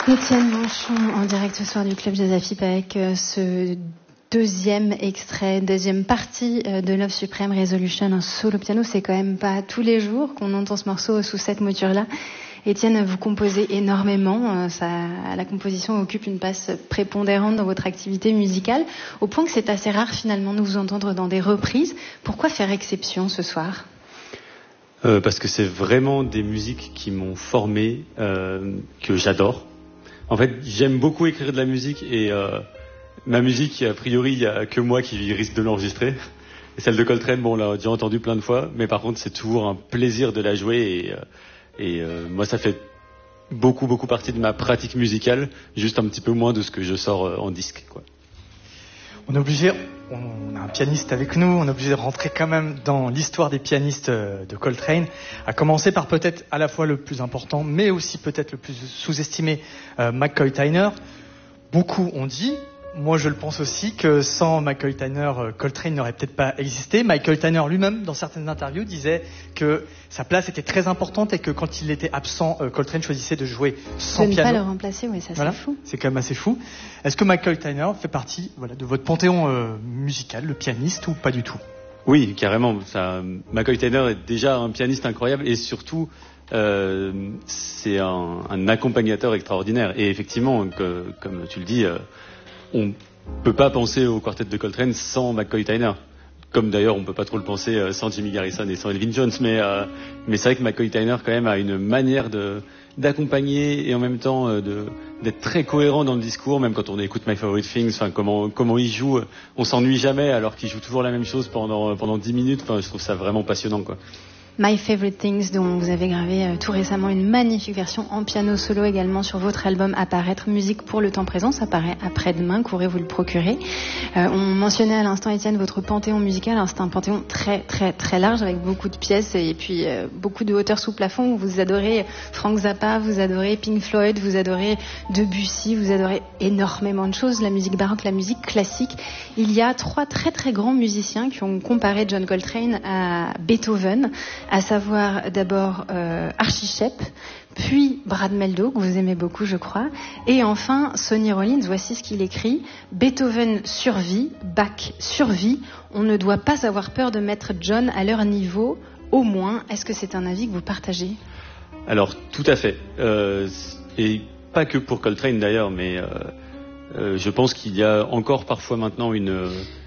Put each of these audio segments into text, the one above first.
Étienne Manchon en direct ce soir du Club Jazz Afip avec ce deuxième extrait, deuxième partie de Love Supreme Resolution en solo piano. C'est quand même pas tous les jours qu'on entend ce morceau sous cette mouture-là. Étienne, vous composez énormément. La composition occupe une place prépondérante dans votre activité musicale, au point que c'est assez rare finalement de vous entendre dans des reprises. Pourquoi faire exception ce soir ? Parce que c'est vraiment des musiques qui m'ont formé, que j'adore. En fait, j'aime beaucoup écrire de la musique et ma musique, a priori, il n'y a que moi qui risque de l'enregistrer. Et celle de Coltrane, bon, on l'a déjà entendu plein de fois, mais par contre, c'est toujours un plaisir de la jouer et moi, ça fait beaucoup partie de ma pratique musicale, juste un petit peu moins de ce que je sors en disque, quoi. On est obligé, on a un pianiste avec nous, on est obligé de rentrer quand même dans l'histoire des pianistes de Coltrane, à commencer par peut-être à la fois le plus important, mais aussi peut-être le plus sous-estimé, McCoy Tyner. Beaucoup ont dit, moi je le pense aussi, que sans McCoy Tyner, Coltrane n'aurait peut-être pas existé. Michael Tyner lui-même, dans certaines interviews, disait que sa place était très importante et que quand il était absent, Coltrane choisissait de jouer sans piano. De ne pas le remplacer, oui, ça voilà, c'est fou. C'est quand même assez fou. Est-ce que Michael Tyner fait partie de votre panthéon musical, le pianiste, ou pas du tout ? Oui, carrément. McCoy Tyner est déjà un pianiste incroyable et surtout, c'est un accompagnateur extraordinaire. Et effectivement, comme tu le dis, on peut pas penser au quartet de Coltrane sans McCoy Tyner. Comme d'ailleurs, on peut pas trop le penser sans Jimmy Garrison et sans Elvin Jones. Mais c'est vrai que McCoy Tyner, quand même, a une manière d'accompagner et en même temps d'être très cohérent dans le discours, même quand on écoute My Favorite Things, enfin comment il joue, on s'ennuie jamais alors qu'il joue toujours la même chose pendant 10 minutes. Enfin, je trouve ça vraiment passionnant, quoi. My Favorite Things, dont vous avez gravé tout récemment une magnifique version en piano solo également sur votre album à paraître, Musique pour le temps présent, ça paraît après-demain, courez vous le procurer. On mentionnait à l'instant, Étienne, votre panthéon musical. Alors, c'est un panthéon très large avec beaucoup de pièces et puis beaucoup de hauteur sous plafond. Vous adorez Frank Zappa, vous adorez Pink Floyd, vous adorez Debussy, vous adorez énormément de choses, la musique baroque, la musique classique. Il y a 3 très grands musiciens qui ont comparé John Coltrane à Beethoven, à savoir d'abord Archie Shepp, puis Brad Mehldau, que vous aimez beaucoup, je crois, et enfin Sonny Rollins. Voici ce qu'il écrit: Beethoven survit, Bach survit, on ne doit pas avoir peur de mettre John à leur niveau, au moins. Est-ce que c'est un avis que vous partagez ? Alors, tout à fait. Et pas que pour Coltrane d'ailleurs, mais je pense qu'il y a encore parfois maintenant une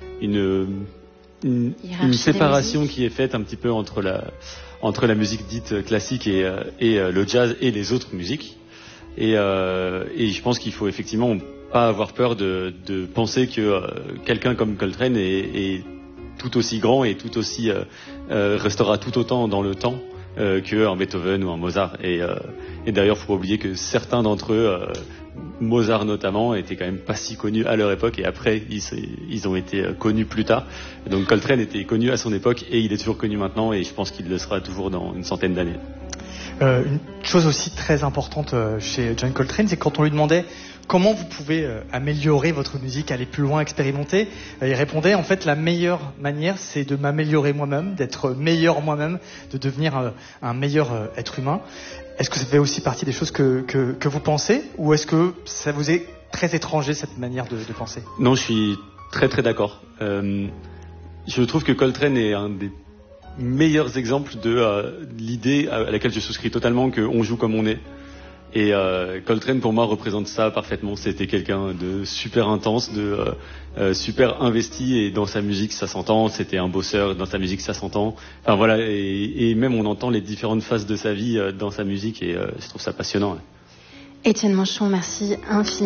séparation qui est faite un petit peu entre la musique dite classique et le jazz et les autres musiques. Et je pense qu'il faut effectivement pas avoir peur de penser que quelqu'un comme Coltrane est tout aussi grand et tout aussi restera tout autant dans le temps qu'un Beethoven ou un Mozart. Et d'ailleurs, faut pas oublier que certains d'entre eux, Mozart notamment, étaient quand même pas si connus à leur époque et après ils ont été connus plus tard. Donc Coltrane était connu à son époque et il est toujours connu maintenant et je pense qu'il le sera toujours dans une centaine d'années. Une chose aussi très importante chez John Coltrane, c'est quand on lui demandait comment vous pouvez améliorer votre musique, aller plus loin, expérimenter, il répondait en fait la meilleure manière c'est de m'améliorer moi-même, d'être meilleur moi-même, de devenir un meilleur être humain. Est-ce que ça fait aussi partie des choses que vous pensez, ou est-ce que ça vous est très étranger cette manière de penser ? Non, je suis très d'accord. Je trouve que Coltrane est un des meilleurs exemples de l'idée à laquelle je souscris totalement, qu'on joue comme on est. Et Coltrane pour moi représente ça parfaitement. C'était quelqu'un de super intense, de super investi, et dans sa musique ça s'entend. C'était un bosseur, dans sa musique ça s'entend. Enfin voilà, et même on entend les différentes phases de sa vie dans sa musique et je trouve ça passionnant. Étienne Manchon, merci infiniment.